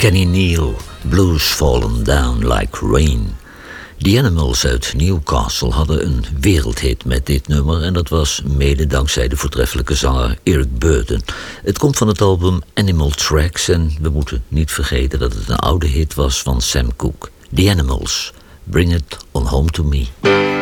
Kenny Neal, Blues Fallen Down Like Rain. The Animals uit Newcastle hadden een wereldhit met dit nummer en dat was mede dankzij de voortreffelijke zanger Eric Burdon. Het komt van het album Animal Tracks en we moeten niet vergeten dat het een oude hit was van Sam Cooke. The Animals, Bring It On Home To Me.